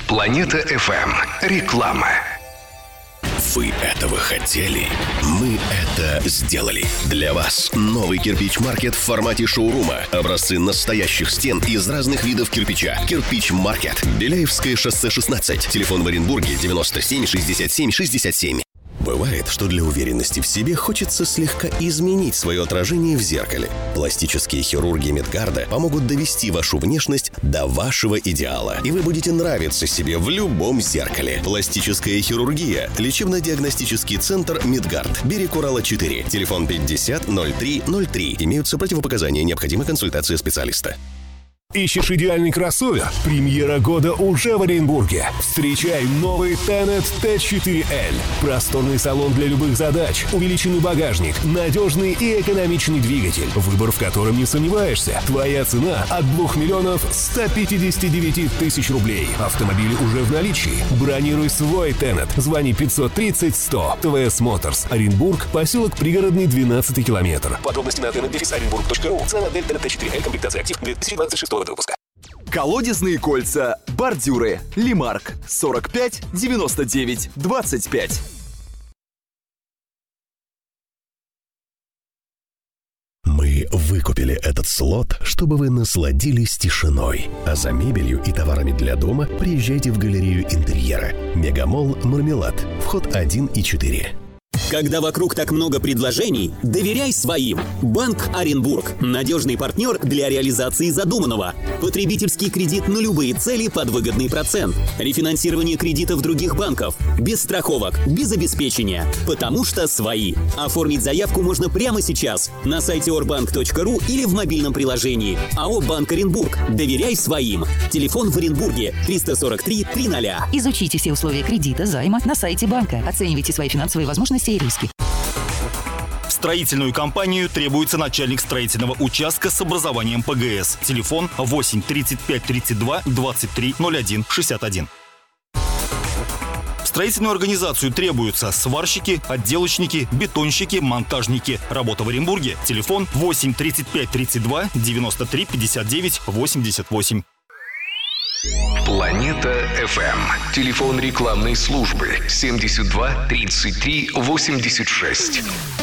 Планета FM. Реклама. Вы этого хотели? Мы это сделали. Для вас новый кирпич-маркет в формате шоурума. Образцы настоящих стен из разных видов кирпича. Кирпич-маркет. Беляевское шоссе 16. Телефон в Оренбурге 97 67 67. Бывает, что для уверенности в себе хочется слегка изменить свое отражение в зеркале. Пластические хирурги Медгарда помогут довести вашу внешность до вашего идеала, и вы будете нравиться себе в любом зеркале. Пластическая хирургия. Лечебно-диагностический центр Медгард. Берег Урала 4. Телефон 50 03 03. Имеются противопоказания. Необходима консультация специалиста. Ищешь идеальный кроссовер? Премьера года уже в Оренбурге. Встречай новый Tenet T4L. Просторный салон для любых задач, увеличенный багажник, надежный и экономичный двигатель, выбор в котором не сомневаешься. Твоя цена от 2 миллионов 159 тысяч рублей. Автомобили уже в наличии. Бронируй свой Tenet. Звони 530 100. ТВС Моторс. Оренбург, поселок Пригородный, 12 километр. Подробности на tenet-оренбург.ру. Цена модель Tenet T4L, комплектация актив 2026 выпуска. Колодезные кольца, бордюры, Лимарк, 45 99 25. Мы выкупили этот слот, чтобы вы насладились тишиной. А за мебелью и товарами для дома приезжайте в галерею интерьера. Мегамолл Мармелад. Вход 1 и 4. Когда вокруг так много предложений, доверяй своим. Банк Оренбург. Надежный партнер для реализации задуманного. Потребительский кредит на любые цели под выгодный процент. Рефинансирование кредитов других банков. Без страховок, без обеспечения. Потому что свои. Оформить заявку можно прямо сейчас на сайте orbank.ru или в мобильном приложении. АО «Банк Оренбург». Доверяй своим. Телефон в Оренбурге 343 300. Изучите все условия кредита, займа на сайте банка. Оценивайте свои финансовые возможности и риски. В строительную компанию требуется начальник строительного участка с образованием ПГС. Телефон 8 35 32 23 01 61. В строительную организацию требуются сварщики, отделочники, бетонщики, монтажники. Работа в Оренбурге. Телефон 8 35 32 93 59 88. Планета FM. Телефон рекламной службы 72 33 86.